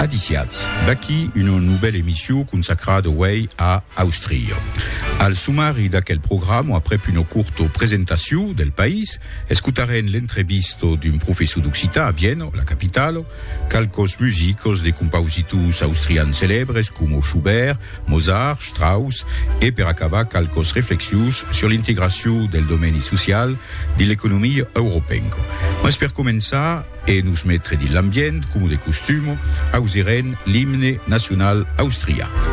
Adiciats, d'aquí una nouvelle émission consacrada way a Austria. Al sumari d'aquel programma, après une courte présentation del país, escutarem l'entrevisto d'un professor d'Occità a Vienne, la capitale, calcos musicos de compositors austrians célèbres comme Schubert, Mozart, Strauss, et per acabar calcos reflexions sur l'intégration del domeni social de l'economia européenne. Mas per començar e nos mettre de l'ambient, comme de costume, ausirem l'himne national austriac.